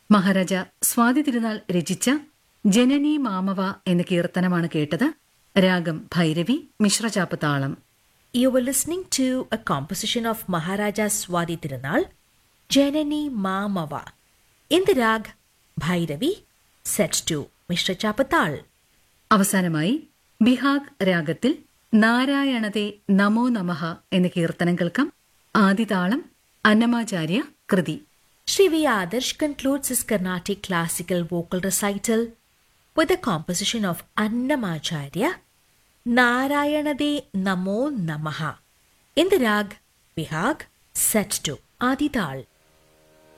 മഹാരാജ സ്വാതി തിരുനാൾ രചിച്ച ജനനീ മാമവ എന്ന കീർത്തനമാണ് കേട്ടത്. രാഗം ഭൈരവി, മിശ്രചാപ്പ് താളം. You were listening to a composition of Maharaja Swati Tirunal, Janani Mamava, in the rag Bhairavi, set to Mishra Chapatal. അവസാനമായി ബിഹാഗ് രാഗത്തിൽ നാരായണതേ നമോ നമഃ എന്ന കീർത്തനം കേൾക്കാം. ആദിതാളം അന്നമാചാര്യ കൃതി. Sri V. Adarsh concludes his Carnatic classical vocal recital with a composition of Annamacharya, Narayanade Namo Namaha, in the rag Bihag, set to Adital.